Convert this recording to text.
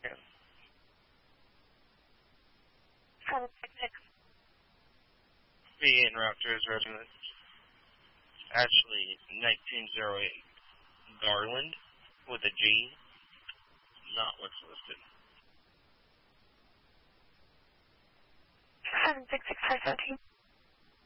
766. Be en route to his residence. Ashley 1908 Garland with a G, not what's listed. 766 517.